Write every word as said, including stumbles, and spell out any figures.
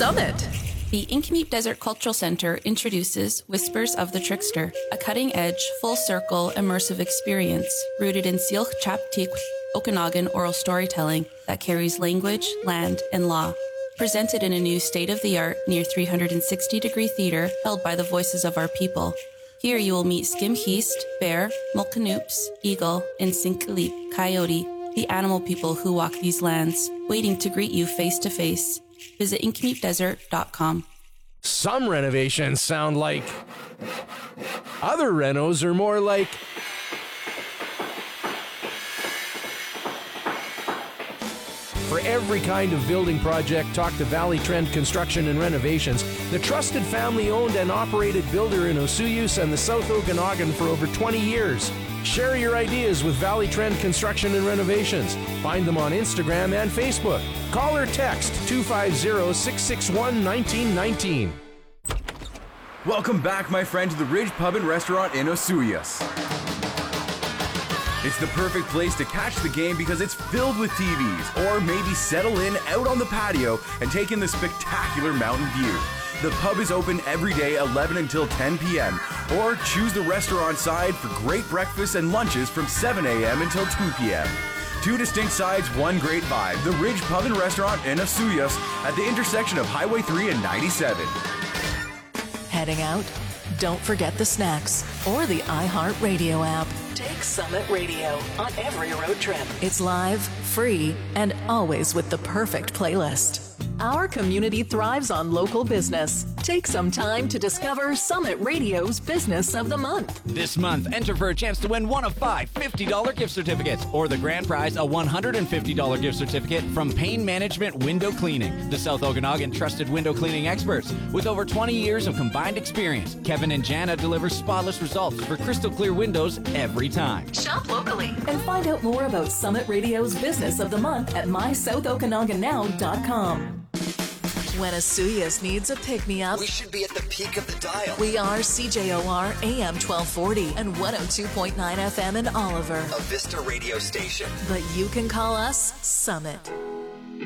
Summit. The Inkameep Desert Cultural Center introduces Whispers of the Trickster, a cutting-edge, full-circle, immersive experience rooted in Syilx Chaptik Okanagan oral storytelling that carries language, land, and law. Presented in a new state-of-the-art, near three hundred sixty degree theater held by the voices of our people. Here you will meet Skimheast, Bear, Mulcanoops, Eagle, and Sinkaleep, Coyote, the animal people who walk these lands, waiting to greet you face-to-face. Visit inkameep desert dot com. Some renovations sound like... Other renos are more like... For every kind of building project, talk to Valley Trend Construction and Renovations, the trusted family-owned and operated builder in Osoyoos and the South Okanagan for over twenty years. Share your ideas with Valley Trend Construction and Renovations. Find them on Instagram and Facebook. Call or text two five zero, six six one, one nine one nine. Welcome back, my friend, to the Ridge Pub and Restaurant in Osoyoos. It's the perfect place to catch the game because it's filled with T Vs, or maybe settle in out on the patio and take in the spectacular mountain view. The pub is open every day eleven until ten p m, or choose the restaurant side for great breakfasts and lunches from seven a m until two p m Two distinct sides, one great vibe. The Ridge Pub and Restaurant in Osoyoos at the intersection of Highway three and ninety-seven. Heading out? Don't forget the snacks or the iHeartRadio app. Take Summit Radio on every road trip. It's live, free, and always with the perfect playlist. Our community thrives on local business. Take some time to discover Summit Radio's Business of the Month. This month, enter for a chance to win one of five fifty dollar gift certificates, or the grand prize, a one hundred fifty dollar gift certificate from Pain Management Window Cleaning, the South Okanagan trusted window cleaning experts. With over twenty years of combined experience, Kevin and Jana deliver spotless results for crystal clear windows every time. Shop locally and find out more about Summit Radio's Business of the Month at my south okanagan now dot com. When Osoyoos needs a pick-me-up, we should be at the peak of the dial. We are C J O R A M twelve forty and one oh two point nine F M in Oliver, a Vista radio station. But you can call us Summit.